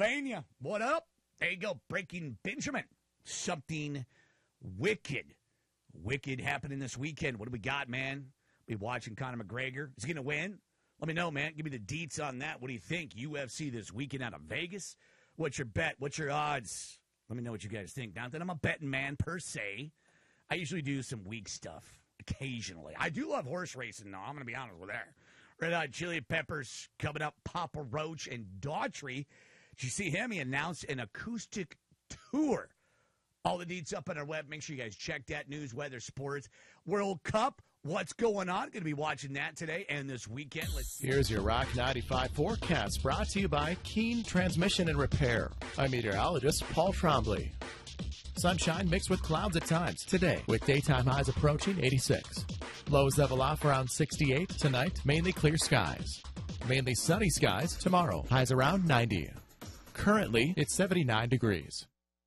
Pennsylvania. What up? There you go. Breaking Benjamin. Something wicked happening this weekend. What do we got, man? Be watching Conor McGregor. Is he going to win? Let me know, man. Give me the deets on that. What do you think? UFC this weekend out of Vegas? What's your bet? What's your odds? Let me know what you guys think. Not that I'm a betting man per se. I usually do some weak stuff occasionally. I do love horse racing, though. I'm going to be honest with that. Red Hot Chili Peppers coming up. Papa Roach and Daughtry. Did you see him? He announced an acoustic tour. All the deets up on our web. Make sure you guys check that. News, weather, sports, World Cup. What's going on? Going to be watching that today and this weekend. Let's see. Here's your Rock 95 forecast brought to you by Keen Transmission and Repair. I'm meteorologist Paul Trombley. Sunshine mixed with clouds at times today with daytime highs approaching 86. Lows level off around 68 tonight. Mainly clear skies. Mainly sunny skies tomorrow. Highs around 90. Currently, it's 79 degrees.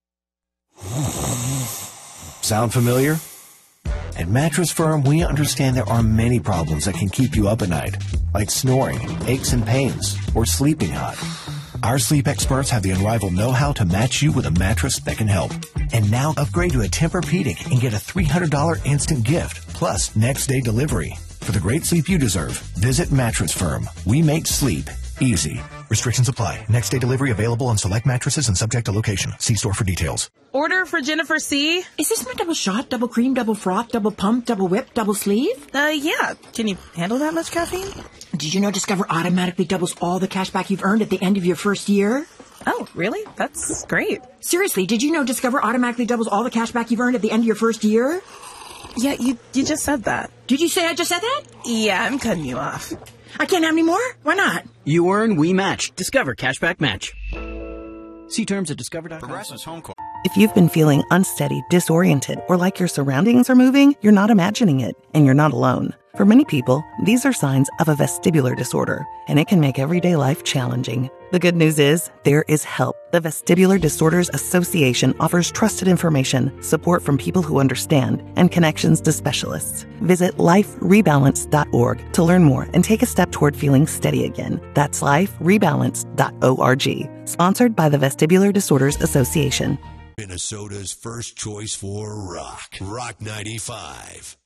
Sound familiar? At Mattress Firm, we understand there are many problems that can keep you up at night, like snoring, aches and pains, or sleeping hot. Our sleep experts have the unrivaled know-how to match you with a mattress that can help. And now upgrade to a Tempur-Pedic and get a $300 instant gift, plus next-day delivery. For the great sleep you deserve, visit Mattress Firm. We make sleep easy. Restrictions apply. Next-day delivery available on select mattresses and subject to location. See store for details. Order for Jennifer C. Is this my double shot, double cream, double froth, double pump, double whip, double sleeve? Yeah. Can you handle that much caffeine? Did you know Discover automatically doubles all the cash back you've earned at the end of your first year? Oh, really? That's great. Seriously, did you know Discover automatically doubles all the cash back you've earned at the end of your first year? Yeah, you just said that. Did you say I just said that? Yeah, I'm cutting you off. I can't have any more? Why not? You earn, we match. Discover Cashback Match. See terms at discover.com. Progressive's home court. If you've been feeling unsteady, disoriented, or like your surroundings are moving, you're not imagining it, and you're not alone. For many people, these are signs of a vestibular disorder, and it can make everyday life challenging. The good news is, there is help. The Vestibular Disorders Association offers trusted information, support from people who understand, and connections to specialists. Visit liferebalance.org to learn more and take a step toward feeling steady again. That's liferebalance.org. Sponsored by the Vestibular Disorders Association. Minnesota's first choice for rock. Rock 95.